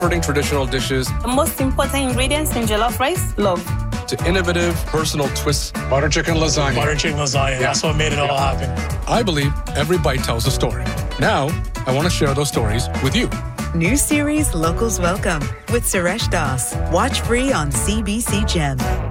Comforting traditional dishes. The most important ingredients in jollof rice, love. To innovative, personal twists. Butter chicken lasagna. Butter chicken lasagna. That's what made it all happen. I believe every bite tells a story. Now, I want to share those stories with you. New series Locals Welcome with Suresh Das. Watch free on CBC Gem.